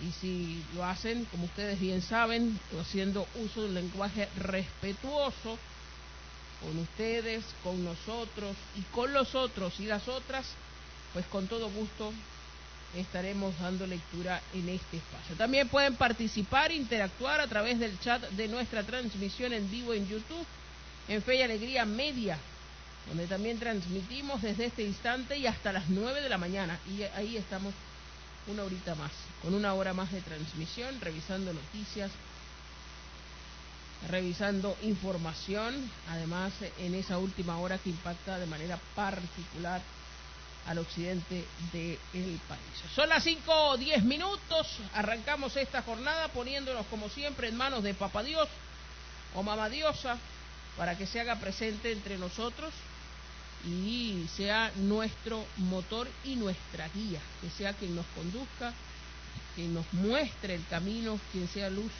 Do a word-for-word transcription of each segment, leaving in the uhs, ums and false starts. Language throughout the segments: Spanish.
Y si lo hacen, como ustedes bien saben, haciendo uso de un lenguaje respetuoso con ustedes, con nosotros y con los otros y las otras, pues con todo gusto estaremos dando lectura en este espacio. También pueden participar, interactuar a través del chat de nuestra transmisión en vivo en YouTube, en Fe y Alegría Media, donde también transmitimos desde este instante y hasta las nueve de la mañana. Y ahí estamos una horita más, con una hora más de transmisión, revisando noticias, revisando información, además en esa última hora que impacta de manera particular al occidente del país. Son las cinco o diez minutos, arrancamos esta jornada poniéndonos como siempre en manos de Papá Dios o Mamá Diosa, para que se haga presente entre nosotros y sea nuestro motor y nuestra guía, que sea quien nos conduzca, quien nos muestre el camino, quien sea luz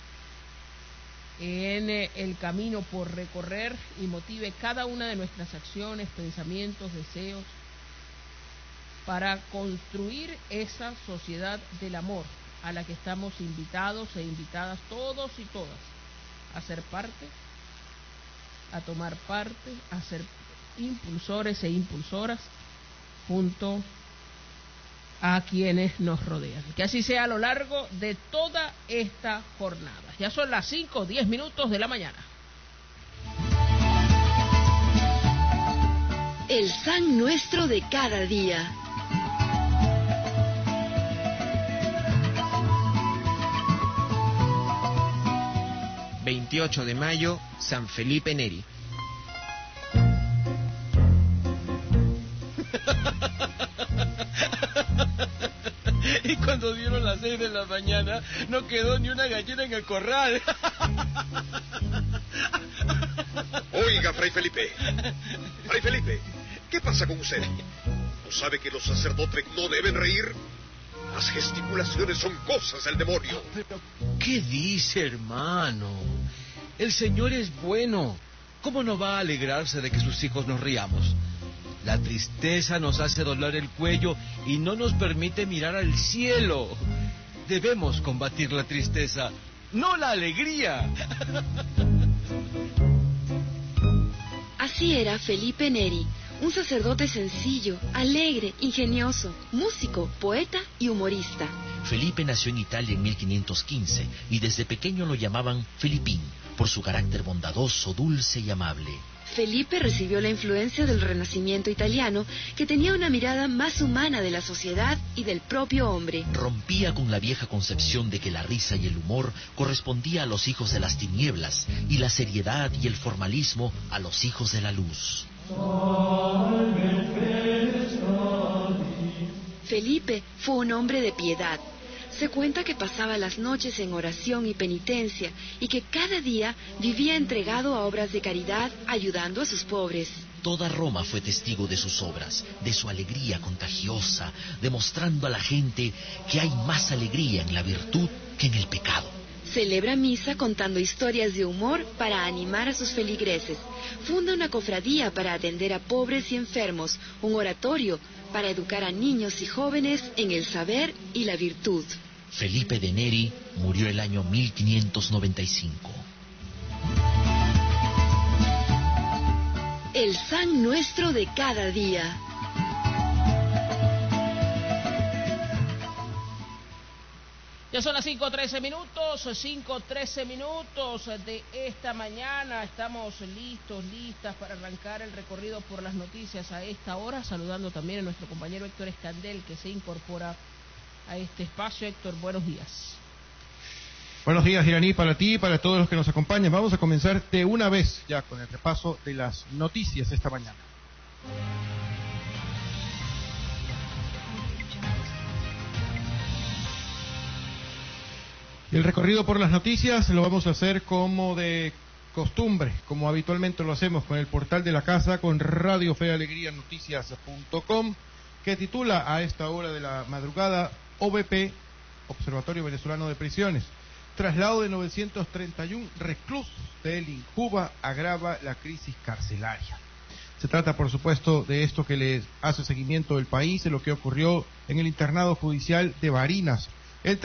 en el camino por recorrer y motive cada una de nuestras acciones, pensamientos, deseos, para construir esa sociedad del amor a la que estamos invitados e invitadas todos y todas a ser parte, a tomar parte, a ser impulsores e impulsoras junto a quienes nos rodean. Que así sea a lo largo de toda esta jornada. Ya son las cinco o diez minutos de la mañana. El San Nuestro de cada día. veintiocho de mayo, San Felipe Neri. Y cuando dieron las seis de la mañana, no quedó ni una gallina en el corral. Oiga, Fray Felipe. Fray Felipe, ¿qué pasa con usted? ¿No sabe que los sacerdotes no deben reír? Las gesticulaciones son cosas del demonio. Pero, ¿qué dice, hermano? El Señor es bueno. ¿Cómo no va a alegrarse de que sus hijos nos riamos? La tristeza nos hace doblar el cuello y no nos permite mirar al cielo. Debemos combatir la tristeza, no la alegría. Así era Felipe Neri, un sacerdote sencillo, alegre, ingenioso, músico, poeta y humorista. Felipe nació en Italia en mil quinientos quince y desde pequeño lo llamaban Felipín por su carácter bondadoso, dulce y amable. Felipe recibió la influencia del Renacimiento italiano, que tenía una mirada más humana de la sociedad y del propio hombre. Rompía con la vieja concepción de que la risa y el humor correspondía a los hijos de las tinieblas y la seriedad y el formalismo a los hijos de la luz. Felipe fue un hombre de piedad. Se cuenta que pasaba las noches en oración y penitencia y que cada día vivía entregado a obras de caridad, ayudando a sus pobres. Toda Roma fue testigo de sus obras, de su alegría contagiosa, demostrando a la gente que hay más alegría en la virtud que en el pecado. Celebra misa contando historias de humor para animar a sus feligreses. Funda una cofradía para atender a pobres y enfermos, un oratorio para educar a niños y jóvenes en el saber y la virtud. Felipe de Neri murió el año mil quinientos noventa y cinco. El San Nuestro de cada día. Ya son las cinco trece minutos, cinco trece minutos de esta mañana. Estamos listos, listas para arrancar el recorrido por las noticias a esta hora, saludando también a nuestro compañero Héctor Escandel, que se incorpora a este espacio. Héctor, buenos días. Buenos días, Iraní, para ti y para todos los que nos acompañan. Vamos a comenzar de una vez ya con el repaso de las noticias esta mañana. El recorrido por las noticias lo vamos a hacer como de costumbre, como habitualmente lo hacemos con el portal de la casa, con Radio Fe Alegría Noticias punto com, que titula a esta hora de la madrugada: O V P, Observatorio Venezolano de Prisiones. Traslado de novecientos treinta y uno reclusos del INJUVA agrava la crisis carcelaria. Se trata, por supuesto, de esto que le hace seguimiento del país, de lo que ocurrió en el internado judicial de Barinas,